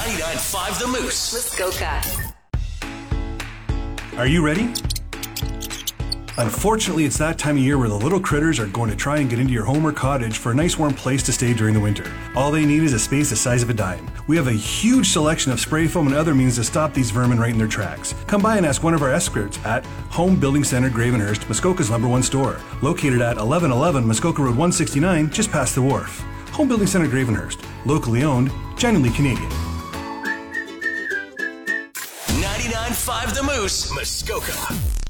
99.5 The Moose. Muskoka. Are you ready? Unfortunately, it's that time of year where the little critters are going to try and get into your home or cottage for a nice warm place to stay during the winter. All they need is a space the size of a dime. We have a huge selection of spray foam and other means to stop these vermin right in their tracks. Come by and ask one of our experts at Home Building Center Gravenhurst, Muskoka's #1 store. Located at 1111 Muskoka Road 169, just past the wharf. Home Building Center Gravenhurst. Locally owned, genuinely Canadian. 99.5 The Moose, Muskoka.